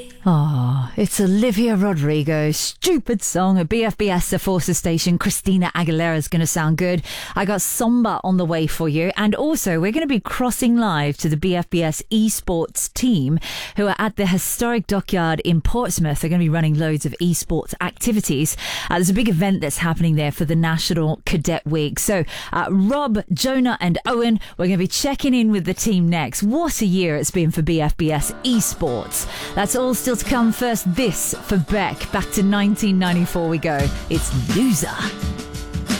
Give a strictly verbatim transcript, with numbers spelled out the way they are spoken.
Oh, it's Olivia Rodrigo. Stupid song at B F B S, the Forces Station. Christina Aguilera's going to sound good. I got Samba on the way for you. And also, we're going to be crossing live to the B F B S esports team who are at the historic dockyard in Portsmouth. They're going to be running loads of esports activities. Uh, there's a big event that's happening there for the National Cadet Week. So, uh, Rob, Jonah and Owen, we're going to be checking in with the team next. What a year it's been for B F B S esports. That's all still to come. First, this for Beck. Back to nineteen ninety-four we go. It's Loser.